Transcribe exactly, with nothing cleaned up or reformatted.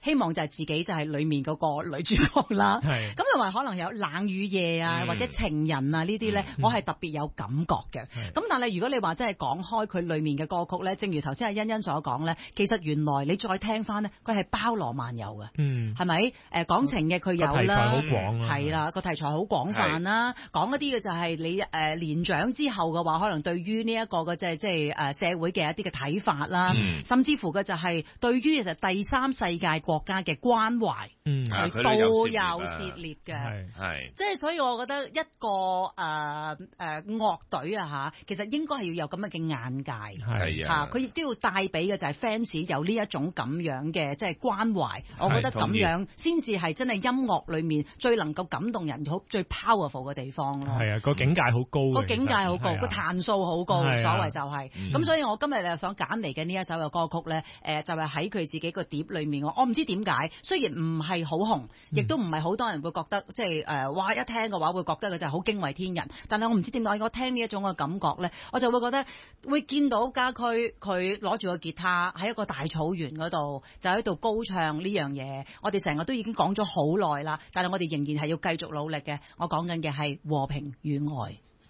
希望就係自己就係裡面嗰個女主角啦。 係。 咁同埋可能有冷雨夜啊， 嗯、 或者情人啊呢啲咧， 嗯、 我係特別有感覺嘅。咁但係如果你話真係講開佢裡面嘅歌曲咧，正如頭先阿欣欣所講咧，其實原來你再聽翻咧，佢係包羅萬有嘅。 嗯， 係咪？誒、呃、講情嘅佢有啦， 題材好廣啊， 係啦，個題材好廣泛啦。講一啲嘅就係你誒、呃、年長之後嘅話，可能對於呢一個嘅即係即係誒社會嘅一啲嘅睇法啦、嗯，甚至乎嘅就係對於其實第三世界國家嘅關懷， 嗯， 佢都有涉獵嘅， 係， 即係所以我覺得一個誒誒樂隊啊嚇，其實應該係要有咁樣嘅眼界， 係啊， 佢亦都要帶俾嘅就係 fans 有呢一種咁樣嘅即係關懷，我覺得咁樣先至係真係音樂裏面最能夠感動人、好最 powerful 嘅地方咯。 係啊，個境界好高， 個境界好高，個彈數好高， 所謂就係、是、咁、嗯。所以我今日就想揀嚟嘅呢一首嘅歌曲咧，誒、呃、就係喺佢自己個碟裏面。我唔知點解，雖然唔係好紅，亦都唔係好多人會覺得即係誒，哇、呃！一聽嘅話會覺得佢就係好驚為天人。但係我唔知點解，我聽呢一種嘅感覺咧，我就會覺得會見到家駒佢攞住個吉他喺一個大草原嗰度，就喺度高唱呢樣嘢。我哋成日都已經講咗好耐啦，但係我哋仍然係要繼續努力嘅。我講緊嘅係和平與愛。